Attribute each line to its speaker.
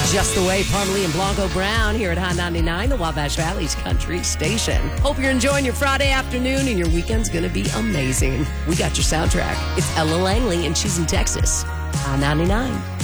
Speaker 1: Just the way Parmalee and Blanco Brown here at Hot 99, the Wabash Valley's country station. Hope you're enjoying your Friday afternoon and your weekend's going to be amazing. We got your soundtrack. It's Ella Langley and she's in Texas. Hot 99.